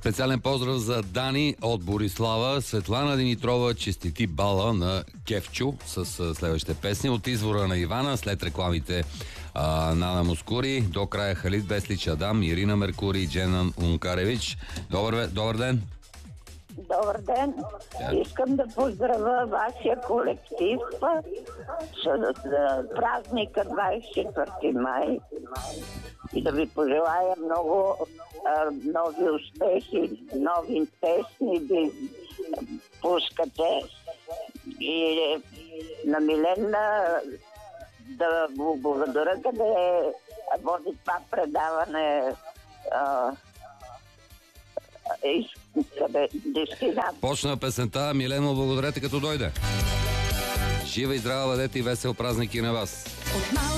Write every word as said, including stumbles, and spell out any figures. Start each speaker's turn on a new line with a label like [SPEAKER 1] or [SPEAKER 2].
[SPEAKER 1] Специален поздрав за Дани от Борислава. Светлана Димитрова честити бала на Кефчо с следващите песни. От извора на Ивана, след рекламите а, Нана Москури, до края Халид Беслич Адам, Ирина Меркури, Дженан Ункаревич. Добър, добър ден!
[SPEAKER 2] Добър ден! Yeah. Искам да поздравя вашия колектив с празника двадесет и четвърти май и да ви пожелая много а, нови успехи, нови песни ви пускате и на Милена да го благодаря, къде води това предаване а, къде дестинация.
[SPEAKER 1] Почна песента. Милено, благодарете като дойде. Жива и здрава бъдете и весел празник и на вас.